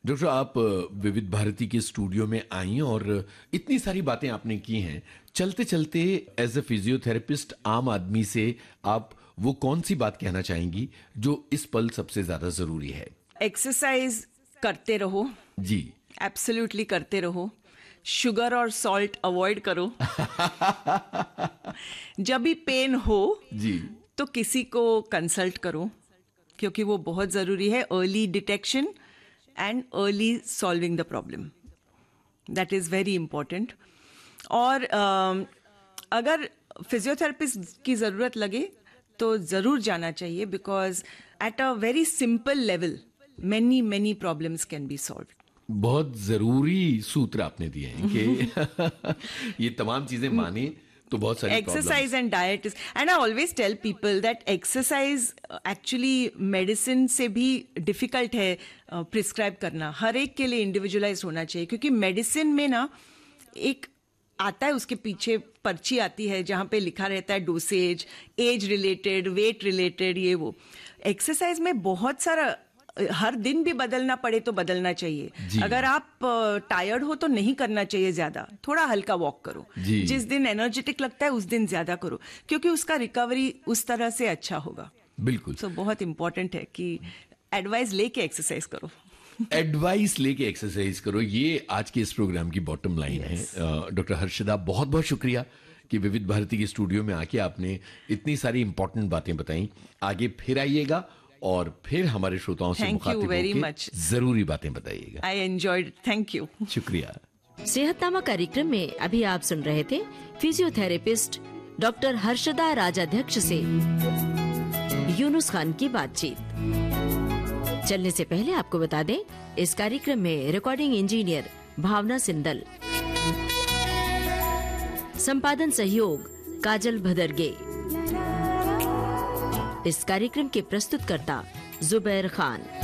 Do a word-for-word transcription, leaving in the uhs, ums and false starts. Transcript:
Doctor, आप विविध भारती के स्टूडियो में आई और इतनी सारी बातें आपने की हैं। चलते चलते एज ए फिजियोथेरेपिस्ट आम आदमी से आप वो कौन सी बात कहना चाहेंगी जो इस पल सबसे ज्यादा जरूरी है? एक्सरसाइज करते रहो जी, एब्सोल्युटली करते रहो। शुगर और सॉल्ट अवॉइड करो। जब भी पेन हो जी, तो किसी को कंसल्ट करो, क्योंकि वो बहुत ज़रूरी है। Early detection and early solving the problem, that is very important. और uh, अगर फिजियोथेरेपिस्ट की ज़रूरत लगे तो ज़रूर जाना चाहिए, because at a very simple level many many problems can be solve. बहुत जरूरी सूत्र आपने दिए हैं कि ये तमाम चीजें माने तो बहुत सारी exercise and diet is, and I always tell people that exercise actually medicine से भी डिफिकल्ट है प्रिस्क्राइब uh, करना। हर एक के लिए इंडिविजुअलाइज होना चाहिए, क्योंकि मेडिसिन में ना एक आता है, उसके पीछे पर्ची आती है जहाँ पे लिखा रहता है dosage, age related, wait related, ये वो। एक्सरसाइज में बहुत सारा, हर दिन भी बदलना पड़े तो बदलना चाहिए। अगर आप टायर्ड हो तो नहीं करना चाहिए ज्यादा, थोड़ा हल्का वॉक करो। जिस दिन एनर्जेटिक लगता है उस दिन ज्यादा करो, क्योंकि उसका रिकवरी उस तरह से अच्छा होगा। बिल्कुल। तो so, बहुत इंपॉर्टेंट है कि एडवाइस लेके एक्सरसाइज करो। एडवाइस लेके एक्सरसाइज करो, ये आज के इस प्रोग्राम की बॉटम लाइन yes. है। डॉक्टर हर्षदा, बहुत बहुत शुक्रिया कि विविध भारती के स्टूडियो में आके आपने इतनी सारी इंपॉर्टेंट बातें बताई। आगे फिर आइएगा और फिर हमारे श्रोताओं से मुखातिब होकर जरूरी बातें बताइएगा। I enjoyed, thank you. शुक्रिया। सेहतनामा कार्यक्रम में अभी आप सुन रहे थे फिजियोथेरेपिस्ट डॉक्टर हर्षदा राजाध्यक्ष से यूनुस खान की बातचीत। चलने से पहले आपको बता दें, इस कार्यक्रम में रिकॉर्डिंग इंजीनियर भावना सिंदल, संपादन सहयोग काजल भदरगे, इस कार्यक्रम के प्रस्तुतकर्ता जुबैर खान।